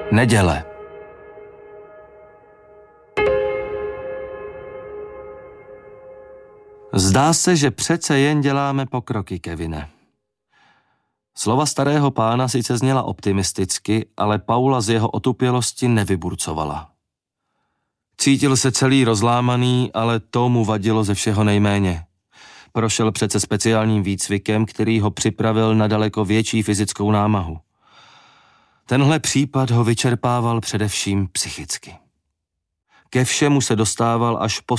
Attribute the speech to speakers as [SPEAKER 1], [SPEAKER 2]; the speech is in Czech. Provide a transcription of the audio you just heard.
[SPEAKER 1] Neděle. Zdá se, že přece jen děláme pokroky, Kevine. Slova starého pána sice zněla optimisticky, ale Paula z jeho otupělosti nevyburcovala. Cítil se celý rozlámaný, ale to mu vadilo ze všeho nejméně. Prošel přece speciálním výcvikem, který ho připravil na daleko větší fyzickou námahu. Tenhle případ ho vyčerpával především psychicky. Ke všemu se dostával až po